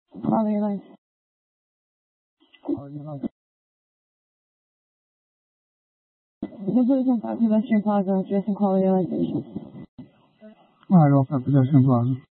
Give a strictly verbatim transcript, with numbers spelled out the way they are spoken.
Quality of life. Quality of life. The Buddhism Faculty Western Plaza addressing quality of life issues. Alright, I'll have to go to Plaza.